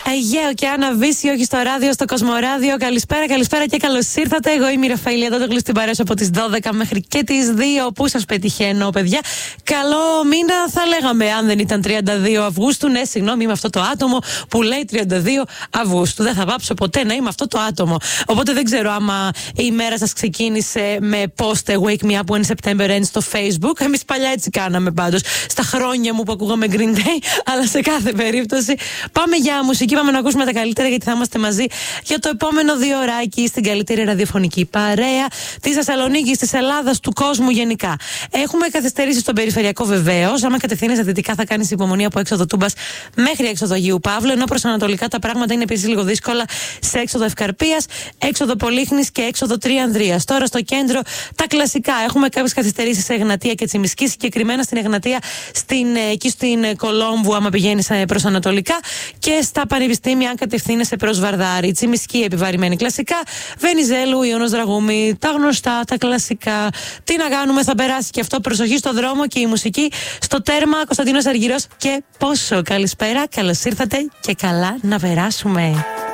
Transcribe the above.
Αιγαίο και Άννα Βύση, όχι στο ράδιο, στο Κοσμοράδιο. Καλησπέρα και καλώς ήρθατε. Εγώ είμαι η Ραφαήλ, εδώ το κλειστή παρέα από τις 12 μέχρι και τις 2. Πού σας πετυχαίνω, παιδιά? Καλό μήνα θα λέγαμε, αν δεν ήταν 32 Αυγούστου. Ναι, συγγνώμη, είμαι αυτό το άτομο που λέει 32 Αυγούστου. Δεν θα βάψω ποτέ να είμαι αυτό το άτομο. Οπότε δεν ξέρω άμα η ημέρα σας ξεκίνησε με post Wake Me Up When September Ends στο Facebook. Εμείς παλιά έτσι κάναμε πάντως, στα χρόνια μου που ακούγαμε Green Day. Αλλά σε κάθε περίπτωση πάμε για μουσική, πάμε να ακούσουμε τα καλύτερα, γιατί θα είμαστε μαζί για το επόμενο 2ωράκι στην καλύτερη ραδιοφωνική παρέα της Θεσσαλονίκης, της Ελλάδας, του κόσμου γενικά. Έχουμε καθυστερήσει στον περιφερειακό βεβαίως. Άμα κατευθύνεσαι δυτικά, θα κάνεις υπομονή από έξοδο Τούμπας μέχρι έξοδο Αγίου Παύλου. Ενώ προς ανατολικά τα πράγματα είναι επίσης λίγο δύσκολα σε έξοδο Ευκαρπίας, έξοδο Πολύχνης και έξοδο Τριανδρίας. Τώρα στο κέντρο τα κλασικά. Έχουμε κάποιες καθυστερήσεις σε Εγνατία και Τσιμισκή, συγκεκριμένα στην Εγνατία, εκεί στην Κολόμβου, άμα πηγαίνεις προς ανατολικά, και στα πανεπιστήμια, αν κατευθύνεσαι προς Βαρδάρη. Τσιμισκή επιβαρημένη κλασικά. Βενιζέλου, Ιωνός Δραγούμη, τα γνωστά, τα κλασικά. Τι να κάνουμε, θα περάσει και αυτό. Προσοχή στο δρόμο και η μουσική στο τέρμα. Κωνσταντίνος Αργυρός και πόσο. Καλησπέρα, καλώς ήρθατε και καλά να περάσουμε.